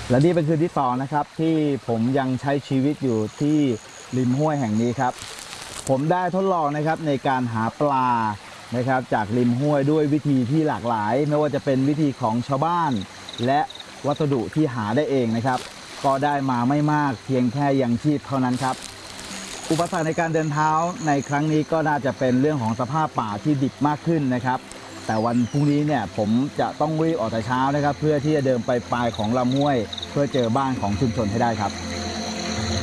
และนี่เป็นคืนที่2นะครับที่ผมยังใช้ชีวิตอยู่ที่ริมห้วยแห่งนี้ครับผมได้ทดลองนะครับในการหาปลานะครับจากริมห้วยด้วยวิธีที่หลากหลายไม่ว่าจะเป็นวิธีของชาวบ้านและวัสดุที่หาได้เองนะครับก็ได้มาไม่มากเพียงแค่ยังชีพเท่านั้นครับอุปสรรคในการเดินเท้าในครั้งนี้ก็น่าจะเป็นเรื่องของสภาพป่าที่ดิบมากขึ้นนะครับแต่วันพรุ่งนี้เนี่ยผมจะต้องรีบออกแต่เช้านะครับเพื่อที่จะเดินไปปลายของลำห้วยเพื่อเจอบ้านของชุมชนให้ได้ครับ